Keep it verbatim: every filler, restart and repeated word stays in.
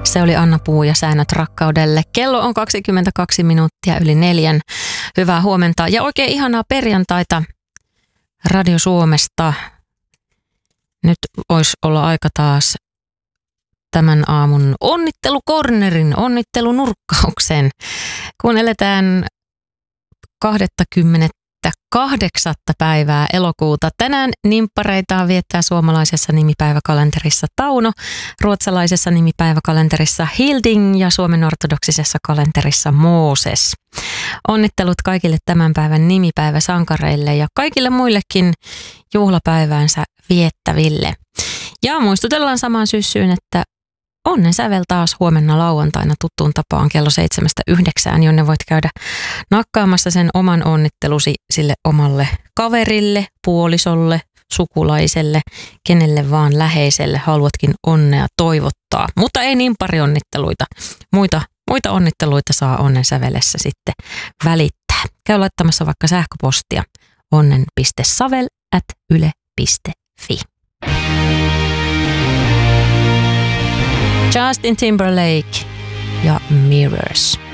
Se oli Anna Puu ja Säännöt rakkaudelle. Kello on kaksikymmentäkaksi minuuttia yli neljän. Hyvää huomenta ja oikein ihanaa perjantaita Radio Suomesta. Nyt olisi olla aika taas tämän aamun onnittelukornerin, onnittelunurkkauksen. Kun eletään kaksikymmentäkahdeksan päivää elokuuta. Tänään nimppareitaan viettää suomalaisessa nimipäiväkalenterissa Tauno, ruotsalaisessa nimipäiväkalenterissa Hilding ja Suomen ortodoksisessa kalenterissa Mooses. Onnittelut kaikille tämän päivän nimipäiväsankareille ja kaikille muillekin juhlapäiväänsä viettäville. Ja muistutellaan samaan syssyyn, että onnen sävel taas huomenna lauantaina tuttuun tapaan kello seitsemästä yhdeksään, jonne voit käydä nakkaamassa sen oman onnittelusi sille omalle kaverille, puolisolle, sukulaiselle, kenelle vaan läheiselle haluatkin onnea toivottaa. Mutta ei niin pari onnitteluita. Muita, muita onnitteluita saa onnen sävelessä sitten välittää. Käy laittamassa vaikka sähköpostia onnen piste savel ät yle piste fi. Justin Timberlake ja Mirrors.